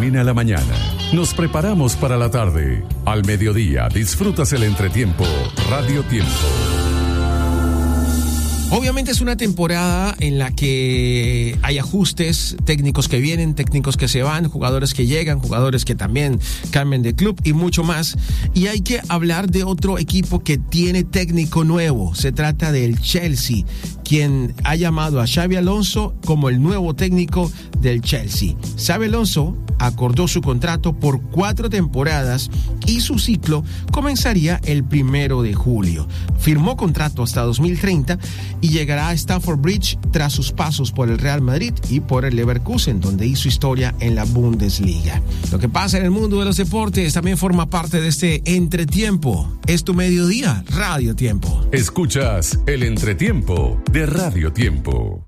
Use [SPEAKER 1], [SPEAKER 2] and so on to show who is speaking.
[SPEAKER 1] termina la mañana. Nos preparamos para la tarde. Al mediodía disfrutas el entretiempo. Radio Tiempo.
[SPEAKER 2] Obviamente es una temporada en la que hay ajustes, técnicos que vienen, técnicos que se van, jugadores que llegan, jugadores que también cambian de club y mucho más. Y hay que hablar de otro equipo que tiene técnico nuevo. Se trata del Chelsea, quien ha llamado a Xabi Alonso como el nuevo técnico del Chelsea. Xabi Alonso acordó su contrato por 4 temporadas y su ciclo comenzaría el 1 de julio. Firmó contrato hasta 2030 y llegará a Stamford Bridge tras sus pasos por el Real Madrid y por el Leverkusen, donde hizo historia en la Bundesliga. Lo que pasa en el mundo de los deportes también forma parte de este entretiempo. Es tu mediodía, Radio Tiempo.
[SPEAKER 1] Escuchas el entretiempo de Radio Tiempo.